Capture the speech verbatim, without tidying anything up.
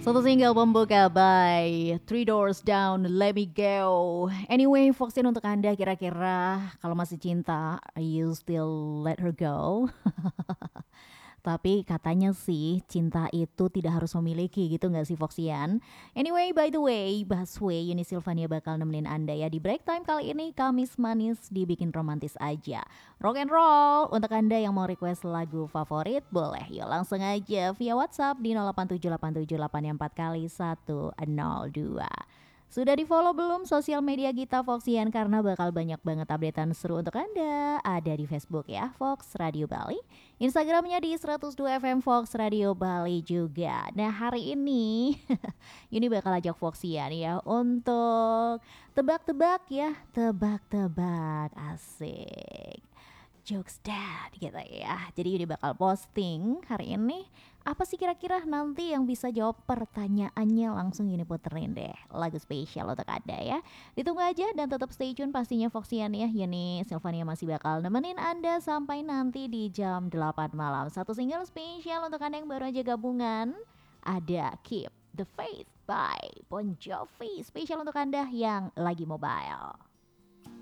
Satu single pembuka by Three Doors Down, Let Me Go. Anyway, Foxin untuk Anda kira-kira kalau masih cinta, are you still let her go? Tapi katanya sih cinta itu tidak harus memiliki gitu nggak sih Foxian? Anyway, by the way, Baswe Yuni Silvania bakal nemenin Anda ya di break time kali ini Kamis manis dibikin romantis aja. Rock and roll untuk Anda yang mau request lagu favorit boleh yuk langsung aja via WhatsApp di nol delapan tujuh delapan tujuh delapan empat kali satu nol dua. Sudah di follow belum sosial media kita Foxian karena bakal banyak banget updatean seru untuk Anda. Ada di Facebook ya, Fox Radio Bali. Instagramnya di seratus dua F M Fox Radio Bali juga. Nah hari ini ini bakal ajak Foxian ya untuk tebak-tebak ya, tebak-tebak asik. Jokes Dad gitu ya. Jadi Yudi bakal posting hari ini apa sih kira-kira nanti yang bisa jawab pertanyaannya langsung Yuni puterin deh lagu spesial untuk Anda ya. Ditunggu aja dan tetap stay tune pastinya Foxian ya. Yuni Silvania masih bakal nemenin Anda sampai nanti di jam delapan malam. Satu single spesial untuk Anda yang baru aja gabungan. Ada Keep the Faith by Bon Jovi. Spesial untuk Anda yang lagi mobile.